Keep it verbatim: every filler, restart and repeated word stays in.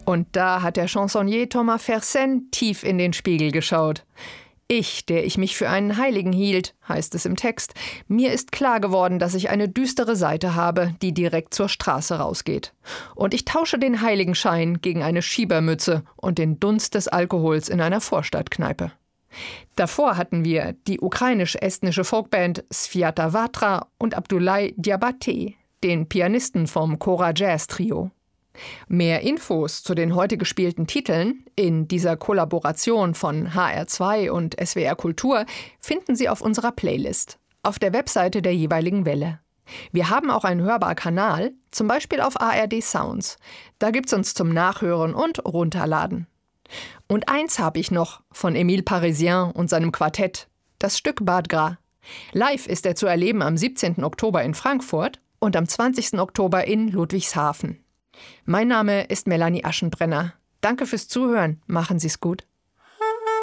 Und da hat der Chansonnier Thomas Fersen tief in den Spiegel geschaut. Ich, der ich mich für einen Heiligen hielt, heißt es im Text, mir ist klar geworden, dass ich eine düstere Seite habe, die direkt zur Straße rausgeht. Und ich tausche den Heiligenschein gegen eine Schiebermütze und den Dunst des Alkohols in einer Vorstadtkneipe. Davor hatten wir die ukrainisch-estnische Folkband Sviata Vatra und Abdullah Diabate, den Pianisten vom Cora Jazz Trio. Mehr Infos zu den heute gespielten Titeln in dieser Kollaboration von H R zwei und S W R Kultur finden Sie auf unserer Playlist, auf der Webseite der jeweiligen Welle. Wir haben auch einen Hörbarkanal, zum Beispiel auf A R D Sounds. Da gibt's uns zum Nachhören und Runterladen. Und eins habe ich noch von Émile Parisien und seinem Quartett, das Stück Bad Gras. Live ist er zu erleben am siebzehnten Oktober in Frankfurt und am zwanzigsten Oktober in Ludwigshafen. Mein Name ist Melanie Aschenbrenner. Danke fürs Zuhören. Machen Sie's gut.